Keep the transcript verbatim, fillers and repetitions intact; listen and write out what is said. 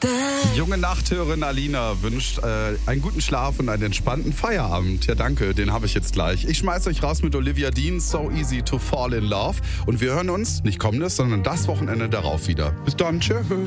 Die junge Nachthörerin Alina wünscht äh, einen guten Schlaf und einen entspannten Feierabend. Ja, danke, den habe ich jetzt gleich. Ich schmeiß euch raus mit Olivia Dean, So Easy to Fall in Love. Und wir hören uns nicht kommendes, sondern das Wochenende darauf wieder. Bis dann, tschö.